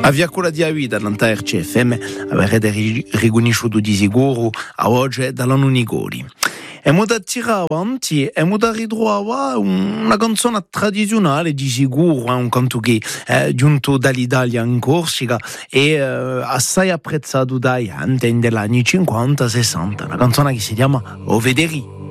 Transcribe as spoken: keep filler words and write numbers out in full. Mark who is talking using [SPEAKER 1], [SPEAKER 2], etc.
[SPEAKER 1] A via quella di Avida, all'Anta R C F M, avrete riconosciuto di sicuro a oggi dalla Nunigori. E mo da tirare avanti, e mo da ritrovare una canzone tradizionale di sicuro, un canto che è giunto dall'Italia in Corsica e eh, assai apprezzato dai anni degli anni cinquanta sessanta, una canzone che si chiama O Vederi.